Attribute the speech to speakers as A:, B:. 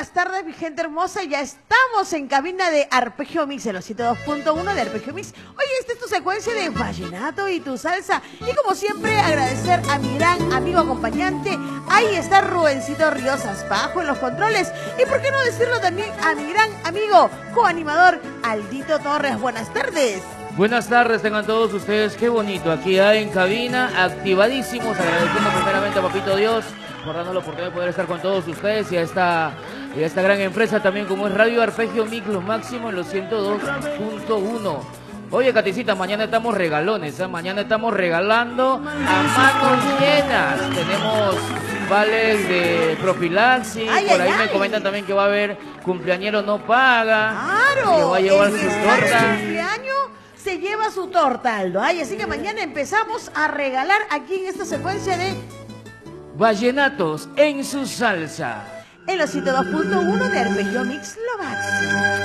A: buenas tardes, mi gente hermosa. Ya estamos en cabina de Arpegio Mix, en los 102.1 de Arpegio Mix. Oye, esta es tu secuencia de vallenato y tu salsa. Y como siempre, agradecer a mi gran amigo acompañante. Ahí está Rubencito Ríos bajo en los controles. Y por qué no decirlo también a mi gran amigo, coanimador, Aldito Torres. Buenas tardes.
B: Buenas tardes, tengan todos ustedes, qué bonito, aquí en cabina, activadísimos, agradeciendo primeramente a Papito Dios por darnos la oportunidad de poder estar con todos ustedes y a esta gran empresa también como es Radio Arpegio Mix, lo máximo en los 102.1. Oye, Caticita, mañana estamos regalones, mañana estamos regalando a manos llenas, tenemos vales de profilaxis, por ahí me comentan también que va a haber cumpleañero no paga,
A: ¡Claro!
B: que va a llevar su torta.
A: Se lleva su torta, Aldo. Ay, así que mañana empezamos a regalar aquí en esta secuencia de
B: vallenatos en su salsa.
A: En los 102.1 de Arpegio Mix, lo máximo.